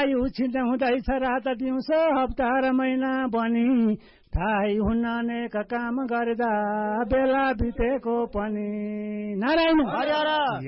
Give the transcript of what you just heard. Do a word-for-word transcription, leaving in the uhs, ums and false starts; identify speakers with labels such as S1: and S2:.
S1: आयु छिट्दै हुँदैछ रात दिउँसो हप्ता र महिना पनि थाहै हुन्न अनेक काम गर्दा बेला बितेको पनि। नारायण